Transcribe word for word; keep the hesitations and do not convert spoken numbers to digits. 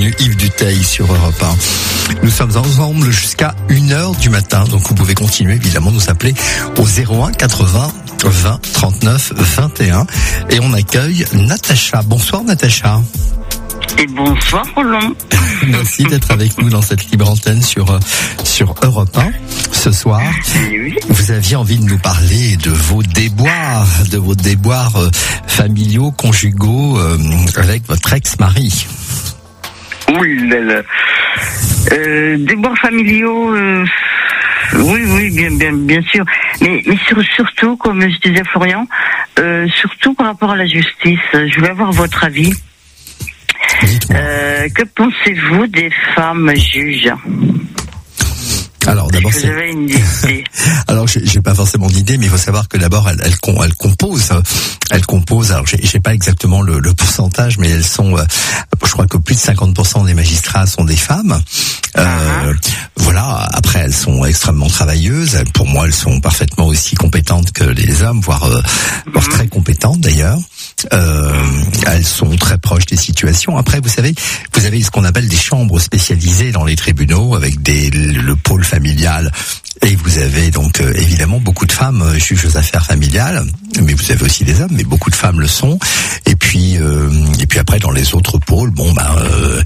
bienvenue Yves Duteil sur Europe un. Nous sommes ensemble jusqu'à une heure du matin, donc vous pouvez continuer évidemment nous appeler au zéro un quatre-vingts vingt trente-neuf vingt et un et on accueille Natacha. Bonsoir Natacha. Et bonsoir Roland. Merci d'être avec nous dans cette libre antenne sur, sur Europe un ce soir. Oui. Vous aviez envie de nous parler de vos déboires, de vos déboires euh, familiaux, conjugaux euh, avec votre ex-mari. Oui, là, là. Euh, déboires familiaux, euh, oui, oui, bien, bien, bien sûr. Mais, mais sur, surtout, comme je disais Florian, euh, surtout par rapport à la justice, je voulais avoir votre avis. Euh, que pensez-vous des femmes juges ? Alors d'abord, vous avez une idée. Alors j'ai, j'ai pas forcément d'idée, mais il faut savoir que d'abord elles, elles, elles composent, elles composent. Alors j'ai, j'ai pas exactement le, le pourcentage, mais elles sont, euh, je crois que plus de cinquante pour cent des magistrats sont des femmes. Euh, uh-huh. Voilà. Après, elles sont extrêmement travailleuses. Pour moi, elles sont parfaitement aussi compétentes que les hommes, voire, euh, uh-huh. voire très compétentes d'ailleurs. Euh, elles sont très proches des situations. Après, vous savez, vous avez ce qu'on appelle des chambres spécialisées dans les tribunaux avec des, le pôle familial. Et vous avez donc euh, évidemment beaucoup de femmes euh, juges aux affaires familiales, mais vous avez aussi des hommes, mais beaucoup de femmes le sont. Et puis, euh, et puis après dans les autres pôles, bon ben, euh,